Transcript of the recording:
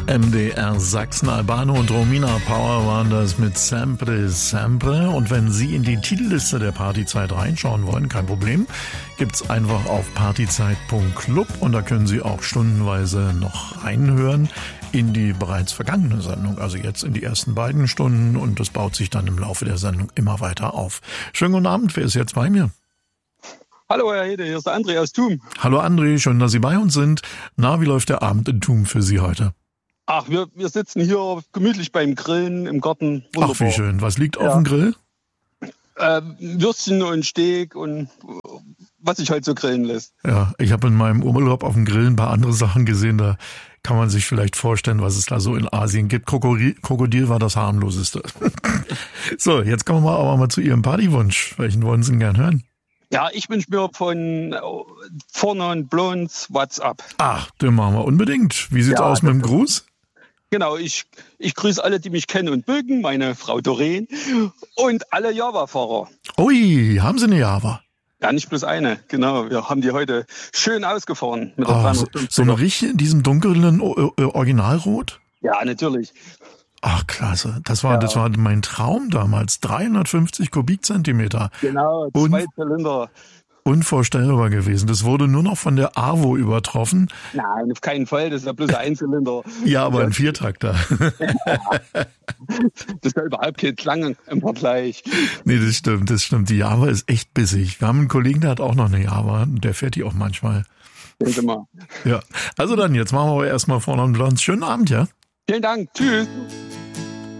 MDR Sachsen, Albano und Romina Power waren das mit Sempre Sempre. Und wenn Sie in die Titelliste der Partyzeit reinschauen wollen, kein Problem, gibt's einfach auf partyzeit.club und da können Sie auch stundenweise noch reinhören in die bereits vergangene Sendung, also jetzt in die ersten beiden Stunden, und das baut sich dann im Laufe der Sendung immer weiter auf. Schönen guten Abend, wer ist jetzt bei mir? Hallo Herr Hede, hier ist der André aus Thum. Hallo André, schön, dass Sie bei uns sind. Na, wie läuft der Abend in Thum für Sie heute? Ach, wir sitzen hier gemütlich beim Grillen im Garten. Wunderbar. Ach, wie schön. Was liegt auf dem Grill? Würstchen und Steak und was sich halt so grillen lässt. Ja, ich habe in meinem Urlaub auf dem Grill ein paar andere Sachen gesehen, da kann man sich vielleicht vorstellen, was es da so in Asien gibt. Krokodil war das harmloseste. So, jetzt kommen wir aber mal zu Ihrem Partywunsch. Welchen wollen Sie denn gern hören? Ja, ich wünsche mir von Vorne und Blondes WhatsApp. Ach, den machen wir unbedingt. Wie sieht's aus mit dem Gruß? Genau, ich grüße alle, die mich kennen und mögen, meine Frau Doreen und alle Java-Fahrer. Ui, haben Sie eine Java? Ja, nicht bloß eine, genau. Wir haben die heute schön ausgefahren. Mit der 350er. So eine richtige in diesem dunklen Originalrot? Ja, natürlich. Ach, klasse. Das war mein Traum damals. 350 Kubikzentimeter. Genau, 2 Zylinder. Unvorstellbar gewesen. Das wurde nur noch von der AWO übertroffen. Nein, auf keinen Fall. Das ist ja bloß ein Zylinder. Ja, aber ein Viertakter. Das ist ja überhaupt kein Klang im Vergleich. Nee, das stimmt. Die Java ist echt bissig. Wir haben einen Kollegen, der hat auch noch eine Java. Der fährt die auch manchmal. Denke mal. Ja. Also dann, jetzt machen wir aber erstmal vorne und Blondes. Schönen Abend, ja? Vielen Dank. Tschüss.